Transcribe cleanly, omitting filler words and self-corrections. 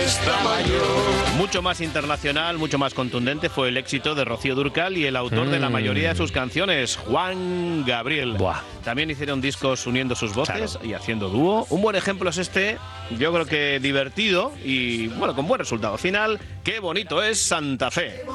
está mayor. Mucho más internacional, mucho más contundente fue el éxito de Rocío Dúrcal y el autor de la mayoría de sus canciones, Juan Gabriel. Buah. También hicieron discos uniendo sus voces y haciendo dúo. Un buen ejemplo es este, yo creo que divertido y bueno, con buen resultado final. Qué bonito es Santa Fe.